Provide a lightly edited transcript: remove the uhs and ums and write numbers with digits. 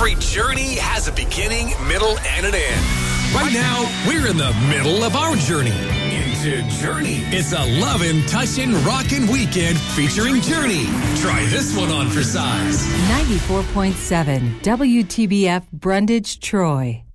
Every journey has a beginning, middle, and an end. Right now, we're in the middle of our journey into Journey. It's a lovin', touchin', rockin' weekend featuring Journey. Try this one on for size. 94.7 WTBF Brundage, Troy.